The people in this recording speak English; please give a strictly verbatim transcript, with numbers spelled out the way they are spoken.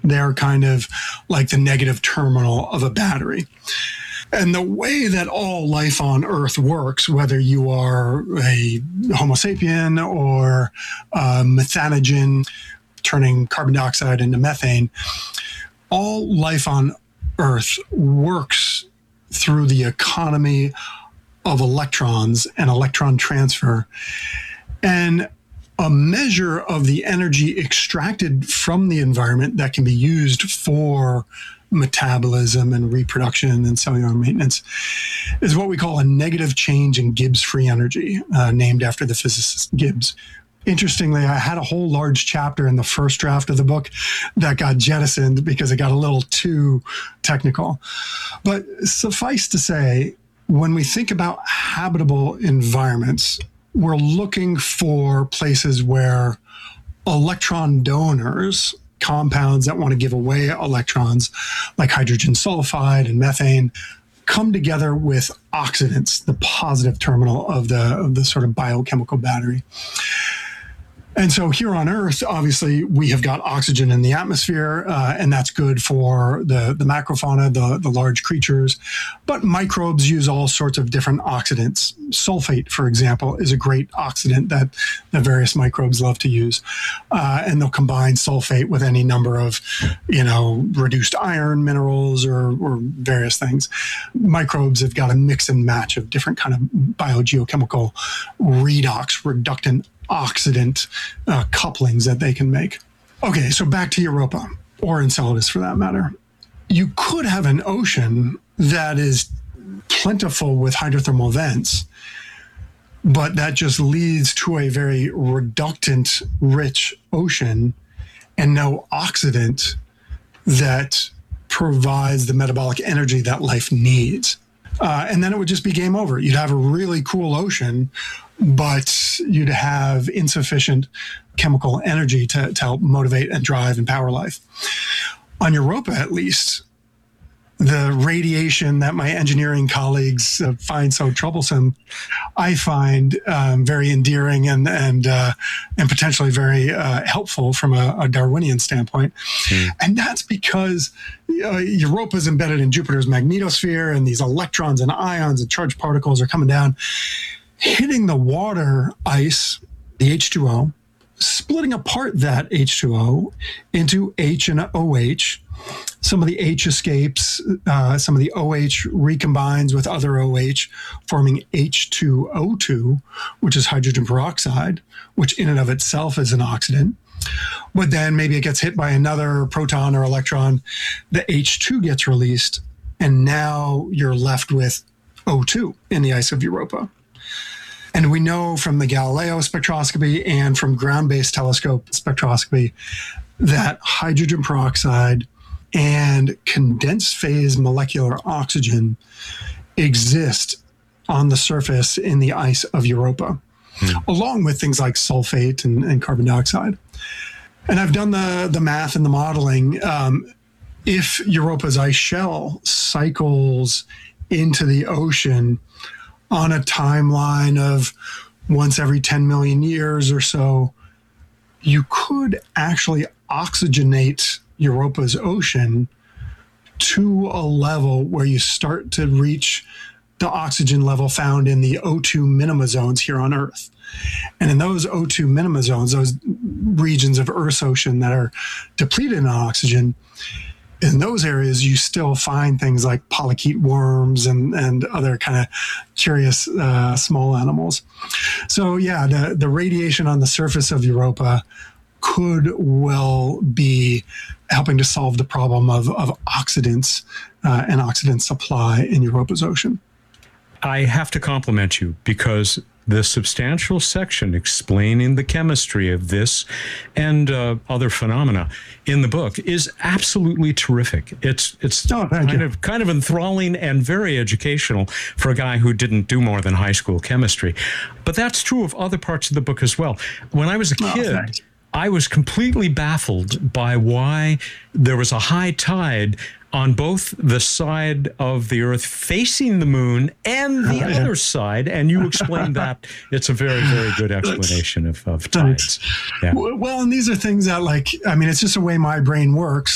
They're kind of like the negative terminal of a battery. And the way that all life on Earth works, whether you are a Homo sapien or a methanogen, turning carbon dioxide into methane, all life on Earth works through the economy of electrons and electron transfer. And a measure of the energy extracted from the environment that can be used for metabolism and reproduction and cellular maintenance is what we call a negative change in Gibbs free energy, uh, named after the physicist Gibbs. Interestingly, I had a whole large chapter in the first draft of the book that got jettisoned because it got a little too technical. But suffice to say, when we think about habitable environments, we're looking for places where electron donors, compounds that want to give away electrons, like hydrogen sulfide and methane, come together with oxidants, the positive terminal of the, of the sort of biochemical battery. And so here on Earth, obviously, we have got oxygen in the atmosphere, uh, and that's good for the, the macrofauna, the, the large creatures. But microbes use all sorts of different oxidants. Sulfate, for example, is a great oxidant that the various microbes love to use. Uh, and they'll combine sulfate with any number of, you know, reduced iron minerals or, or various things. Microbes have got a mix and match of different kind of biogeochemical redox, reductant oxidant uh, couplings that they can make. Okay, so back to Europa, or Enceladus for that matter. You could have an ocean that is plentiful with hydrothermal vents, but that just leads to a very reductant rich ocean and no oxidant that provides the metabolic energy that life needs. Uh, and then it would just be game over. You'd have a really cool ocean, but you'd have insufficient chemical energy to, to help motivate and drive and power life. On Europa, at least, the radiation that my engineering colleagues uh, find so troublesome, I find um, very endearing and and uh, and potentially very uh, helpful from a, a Darwinian standpoint. Mm. And that's because uh, Europa is embedded in Jupiter's magnetosphere, and these electrons and ions and charged particles are coming down, hitting the water ice, the H two O, splitting apart that H two O into H and OH. Some of the H escapes, uh, some of the OH recombines with other OH, forming H two O two, which is hydrogen peroxide, which in and of itself is an oxidant. But then maybe it gets hit by another proton or electron, the H two gets released, and now you're left with O two in the ice of Europa. And we know from the Galileo spectroscopy and from ground-based telescope spectroscopy that hydrogen peroxide and condensed phase molecular oxygen exist on the surface in the ice of Europa, hmm. along with things like sulfate and, and carbon dioxide. And I've done the, the math and the modeling. Um, if Europa's ice shell cycles into the ocean on a timeline of once every ten million years or so, you could actually oxygenate Europa's ocean to a level where you start to reach the oxygen level found in the O two minima zones here on Earth. And in those O two minima zones, those regions of Earth's ocean that are depleted in oxygen, in those areas, you still find things like polychaete worms and, and other kind of curious uh, small animals. So yeah, the, the radiation on the surface of Europa could well be helping to solve the problem of, of oxidants uh, and oxidant supply in Europa's ocean. I have to compliment you because the substantial section explaining the chemistry of this and uh, other phenomena in the book is absolutely terrific. It's it's oh, kind you. of kind of enthralling and very educational for a guy who didn't do more than high school chemistry. But that's true of other parts of the book as well. When I was a kid, oh, I was completely baffled by why there was a high tide on both the side of the Earth facing the moon and the oh, yeah. other side. And you explained that. It's a very, very good explanation of, of tides. Yeah. Well, and these are things that, like, I mean, it's just the way my brain works.